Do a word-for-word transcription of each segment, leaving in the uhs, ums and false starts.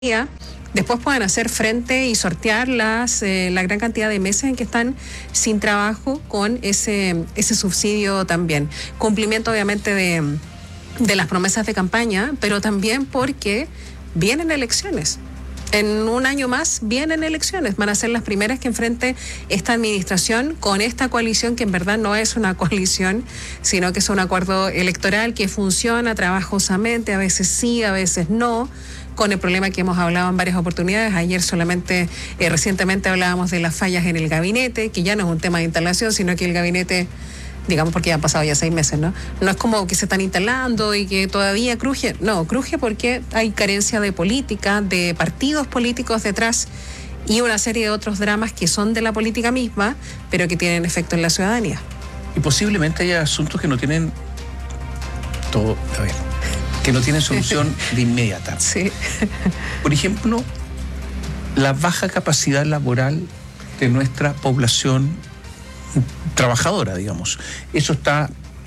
después puedan hacer frente y sortear las eh, la gran cantidad de meses en que están sin trabajo con ese, ese subsidio también. Cumplimiento obviamente de, de las promesas de campaña, pero también porque vienen elecciones. En un año más vienen elecciones, van a ser las primeras que enfrente esta administración con esta coalición que en verdad no es una coalición, sino que es un acuerdo electoral que funciona trabajosamente, a veces sí, a veces no, con el problema que hemos hablado en varias oportunidades. Ayer solamente, eh, recientemente hablábamos de las fallas en el gabinete, que ya no es un tema de instalación, sino que el gabinete, digamos porque ya han pasado ya seis meses, ¿no? No es como que se están instalando y que todavía cruje, no, cruje porque hay carencia de política, de partidos políticos detrás y una serie de otros dramas que son de la política misma, pero que tienen efecto en la ciudadanía. Y posiblemente haya asuntos que no tienen todo, a ver, que no tienen solución de inmediata. Sí. Por ejemplo, la baja capacidad laboral de nuestra población trabajadora, digamos. Eso está,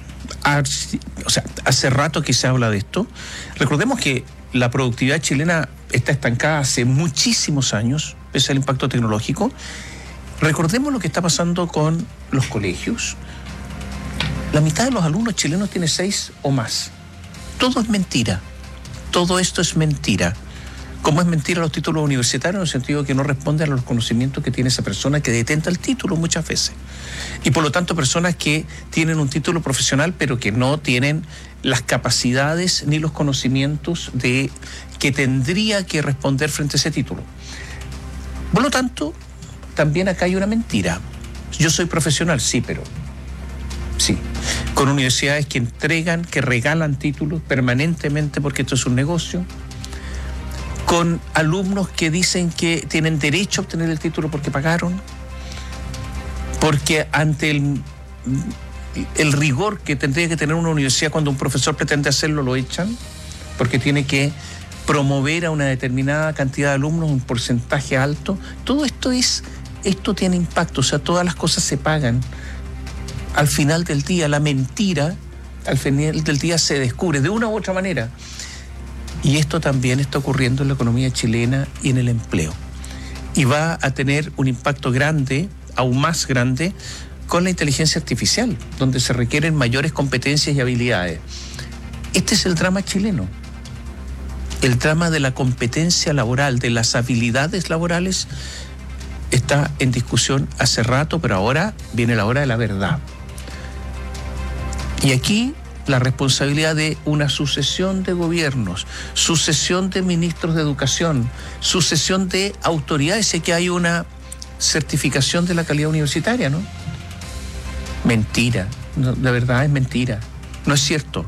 o sea, hace rato que se habla de esto. Recordemos que la productividad chilena está estancada hace muchísimos años, pese al impacto tecnológico. Recordemos lo que está pasando con los colegios. La mitad de los alumnos chilenos tiene seis o más. Todo es mentira. Todo esto es mentira. Como es mentira los títulos universitarios, en el sentido que no responden a los conocimientos que tiene esa persona que detenta el título muchas veces. Y por lo tanto, personas que tienen un título profesional, pero que no tienen las capacidades ni los conocimientos de que tendría que responder frente a ese título. Por lo tanto, también acá hay una mentira. Yo soy profesional, sí, pero sí. Con universidades que entregan, que regalan títulos permanentemente porque esto es un negocio. Con alumnos que dicen que tienen derecho a obtener el título porque pagaron, porque ante el, el rigor que tendría que tener una universidad cuando un profesor pretende hacerlo, lo echan, porque tiene que promover a una determinada cantidad de alumnos, un porcentaje alto. Todo esto es, esto tiene impacto, o sea, todas las cosas se pagan. Al final del día, la mentira, al final del día se descubre de una u otra manera. Y esto también está ocurriendo en la economía chilena y en el empleo. Y va a tener un impacto grande, aún más grande, con la inteligencia artificial, donde se requieren mayores competencias y habilidades. Este es el drama chileno. El drama de la competencia laboral, de las habilidades laborales, está en discusión hace rato, pero ahora viene la hora de la verdad. Y aquí la responsabilidad de una sucesión de gobiernos, sucesión de ministros de educación, sucesión de autoridades. Sé que hay una certificación de la calidad universitaria, ¿no? Mentira, no, la verdad es mentira, no es cierto.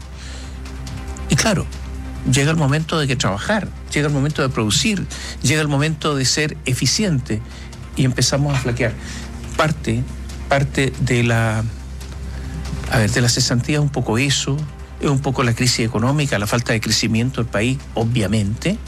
Y claro, llega el momento de que trabajar, llega el momento de producir, llega el momento de ser eficiente y empezamos a flaquear. Parte, parte de la... A ver, de la cesantía es un poco eso, es un poco la crisis económica, la falta de crecimiento del país, obviamente.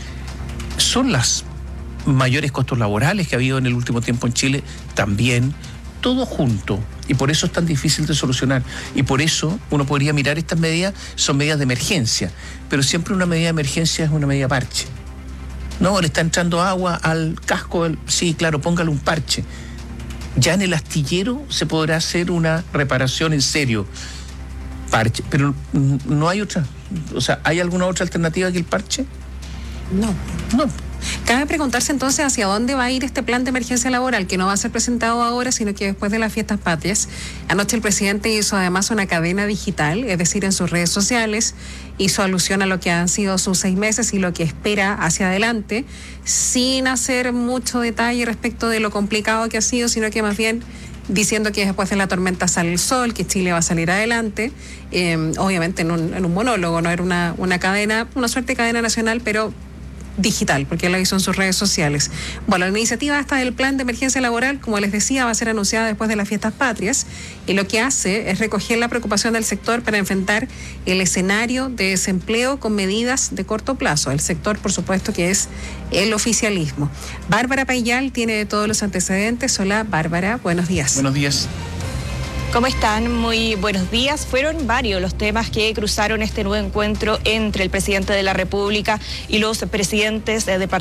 Son los mayores costos laborales que ha habido en el último tiempo en Chile, también, todo junto. Y por eso es tan difícil de solucionar. Y por eso uno podría mirar estas medidas, son medidas de emergencia, pero siempre una medida de emergencia es una medida parche. No, le está entrando agua al casco, sí, claro, póngale un parche. Ya en el astillero se podrá hacer una reparación en serio. Parche, pero no hay otra. O sea, ¿hay alguna otra alternativa que el parche? No. No. Cabe preguntarse entonces hacia dónde va a ir este plan de emergencia laboral, que no va a ser presentado ahora, sino que después de las fiestas patrias. Anoche el presidente hizo además una cadena digital, es decir, en sus redes sociales, hizo alusión a lo que han sido sus seis meses y lo que espera hacia adelante, sin hacer mucho detalle respecto de lo complicado que ha sido, sino que más bien diciendo que después de la tormenta sale el sol, que Chile va a salir adelante, eh, obviamente en un, en un monólogo, no era una, una cadena, una suerte de cadena nacional, pero digital, porque él lo hizo en sus redes sociales. Bueno, la iniciativa esta del plan de emergencia laboral, como les decía, va a ser anunciada después de las fiestas patrias, y lo que hace es recoger la preocupación del sector para enfrentar el escenario de desempleo con medidas de corto plazo. El sector, por supuesto, que es el oficialismo. Bárbara Payal tiene todos los antecedentes. Hola, Bárbara, buenos días. Buenos días. ¿Cómo están? Muy buenos días. Fueron varios los temas que cruzaron este nuevo encuentro entre el presidente de la República y los presidentes de departamentos